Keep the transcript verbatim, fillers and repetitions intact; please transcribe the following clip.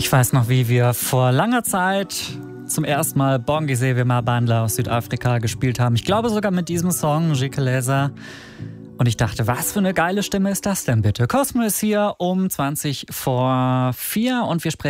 Ich weiß noch, wie wir vor langer Zeit zum ersten Mal Bongizé Mabandla aus Südafrika gespielt haben. Ich glaube sogar mit diesem Song, Jikeleza. Und ich dachte, was für eine geile Stimme ist das denn bitte? Cosmo ist hier um zwanzig vor vier und wir sprechen